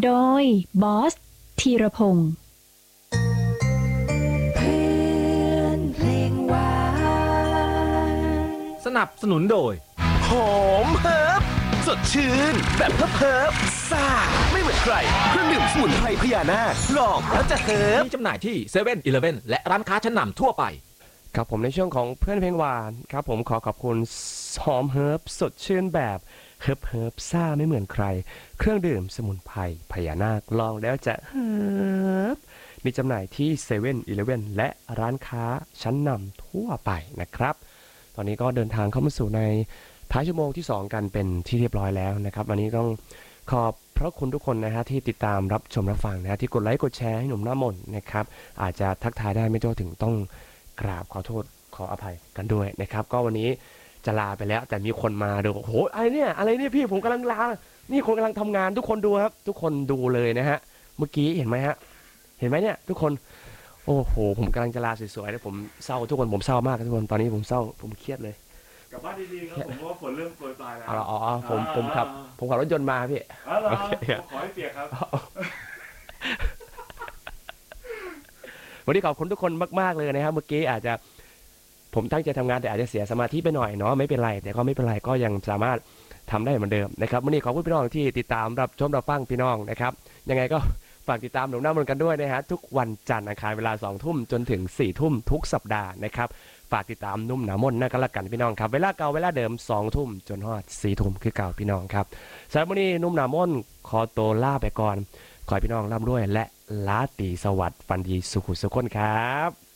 โดยบอสธีรพงศ์สนับสนุนโดยหอมเฮิร์บสดชื่นแบบเฮิร์บซ่าไม่เหมือนใครเครื่องดื่มสมุนไพรพญานาคลองแล้วจะเฮิร์บมีจำหน่ายที่เซเว่นอีเลฟเว่นและร้านค้าชั้นนำทั่วไปครับผมในช่วงของเพื่อนเพลงหวานครับผมขอบคุณหอมเฮิร์บสดชื่นแบบเฮิร์บซ่าไม่เหมือนใครเครื่องดื่มสมุนไพรพญานาคลองแล้วจะเฮิร์บมีจำหน่ายที่เซเว่นอีเลฟเว่นและร้านค้าชั้นนำทั่วไปนะครับตอนนี้ก็เดินทางเข้ามาสู่ในท้ายชั่วโมงที่2กันเป็นที่เรียบร้อยแล้วนะครับวันนี้ต้องขอบพระคุณทุกคนนะฮะที่ติดตามรับชมรับฟังนะฮะที่กดไลค์กดแชร์ให้หนุ่มหน้ามนนะครับอาจจะทักทายได้ไม่ทั่วถึงต้องกราบขอโทษขออภัยกันด้วยนะครับก็วันนี้จะลาไปแล้วแต่มีคนมาดูโอ้โหอะไรเนี่ยพี่ผมกำลังลานี่คนกำลังทำงานทุกคนดูครับทุกคนดูเลยนะฮะเมื่อกี้เห็นไหมฮะเห็นไหมเนี่ยทุกคนโอ้โหผมกำลังจะลาสวยๆแล้วผมเศร้าทุกคนผมเศร้ามากทุกคนตอนนี้ผมเศร้าผมเครียดเลยกลับบ้านดีๆครับผมเพราะว่าฝนเริ่มโปรยปลายแล้วอ๋อผมขับรถยนต์มาพี่ขอให้เปียกครับวันนี้ขอบคุณทุกคนมากๆเลยนะครับเมื่อกี้อาจจะผมตั้งใจทำงานแต่อาจจะเสียสมาธิไปหน่อยเนาะไม่เป็นไรแต่ก็ไม่เป็นไรก็ยังสามารถทำได้เหมือนเดิมนะครับวันนี้ขอบคุณพี่น้องที่ติดตามรับชมรับฟังพี่น้องนะครับยังไงก็ฝากติดตามหนุ่มหน้ามนต์กันด้วยนะฮะทุกวันจันทร์อังคารเวลา 20:00 นจนถึง 4:00 นทุกสัปดาห์นะครับฝากติดตามนุ่มหน้ามนต์นะกันละกันพี่น้องครับเวลาเก่าเวลาเดิม 20:00 นจนฮอด 4:00 นคือเก่าพี่น้องครับสำหรับวันนี้นุ่มหน้ามนต์ขอตัวลาไปก่อนขอให้พี่น้องร่ำรวยและลาตรีสวัสดิ์ฝันดีสุขุสุขคนครับ